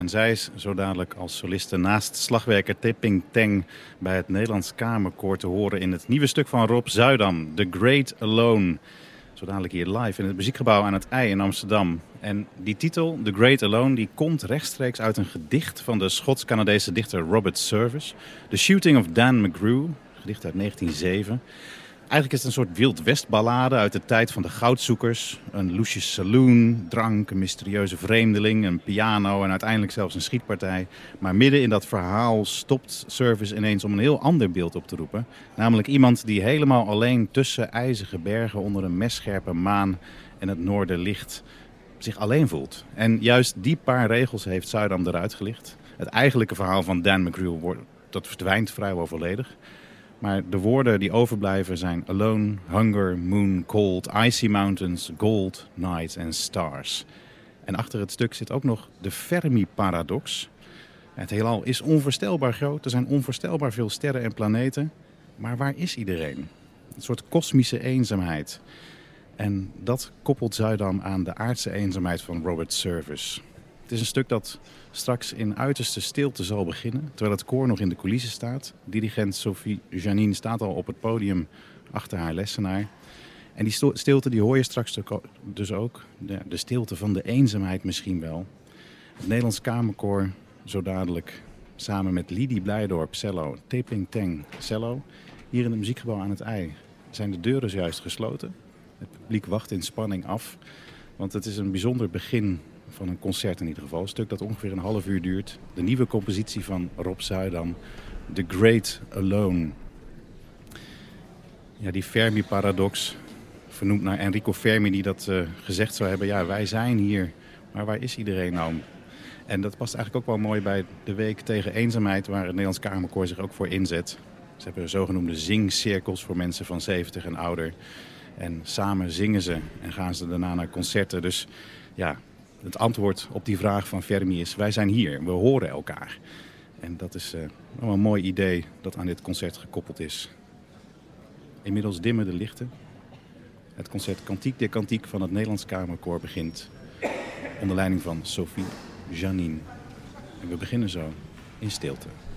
En zij is zo dadelijk als soliste naast slagwerker Tipping Teng bij het Nederlands Kamerkoor te horen in het nieuwe stuk van Rob Zuidam, The Great Alone. Zo dadelijk hier live in het muziekgebouw aan het IJ in Amsterdam. En die titel, The Great Alone, die komt rechtstreeks uit een gedicht van de Schots-Canadese dichter Robert Service. The Shooting of Dan McGrew, gedicht uit 1907. Eigenlijk is het een soort Wild West-ballade uit de tijd van de goudzoekers. Een loesje saloon, drank, een mysterieuze vreemdeling, een piano en uiteindelijk zelfs een schietpartij. Maar midden in dat verhaal stopt Service ineens om een heel ander beeld op te roepen. Namelijk iemand die helemaal alleen tussen ijzige bergen onder een messcherpe maan en het noorderlicht zich alleen voelt. En juist die paar regels heeft Zuidam eruit gelicht. Het eigenlijke verhaal van Dan McGrew dat verdwijnt vrijwel volledig. Maar de woorden die overblijven zijn alone, hunger, moon, cold, icy mountains, gold, night en stars. En achter het stuk zit ook nog de Fermi-paradox. Het heelal is onvoorstelbaar groot, er zijn onvoorstelbaar veel sterren en planeten. Maar waar is iedereen? Een soort kosmische eenzaamheid. En dat koppelt Zuidam aan de aardse eenzaamheid van Robert Service. Het is een stuk dat straks in uiterste stilte zal beginnen, terwijl het koor nog in de coulissen staat. Dirigent Sophie Janine staat al op het podium achter haar lessenaar. En die stilte die hoor je straks dus ook. De stilte van de eenzaamheid misschien wel. Het Nederlands Kamerkoor zo dadelijk samen met Lidie Blijdorp cello, Tipping Teng cello. Hier in het muziekgebouw aan het IJ zijn de deuren zojuist gesloten. Het publiek wacht in spanning af, want het is een bijzonder begin van een concert in ieder geval. Een stuk dat ongeveer een half uur duurt. De nieuwe compositie van Rob Zuidam, The Great Alone. Ja, die Fermi-paradox, vernoemd naar Enrico Fermi, die dat gezegd zou hebben. Ja, wij zijn hier, maar waar is iedereen nou? En dat past eigenlijk ook wel mooi bij de week tegen eenzaamheid, waar het Nederlands Kamerkoor zich ook voor inzet. Ze hebben zogenoemde zingcirkels voor mensen van 70 en ouder. En samen zingen ze en gaan ze daarna naar concerten. Dus ja, het antwoord op die vraag van Fermi is: wij zijn hier, we horen elkaar. En dat is wel een mooi idee dat aan dit concert gekoppeld is. Inmiddels dimmen de lichten. Het concert Cantique des Cantiques van het Nederlands Kamerkoor begint onder leiding van Sophie Janine. En we beginnen zo in stilte.